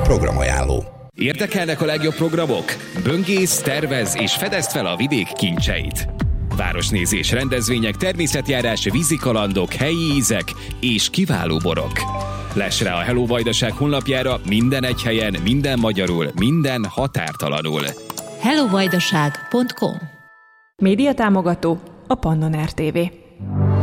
programajánló. Érdekelnek a legjobb programok? Böngész, tervez és fedezd fel a vidék kincseit. Városnézés, rendezvények, természetjárás, vízikalandok, helyi ízek és kiváló borok. Less rá a Hello Vajdaság honlapjára minden egy helyen, minden magyarul, minden határtalanul. hellovajdaság.com. Média támogató a Pannon RTV.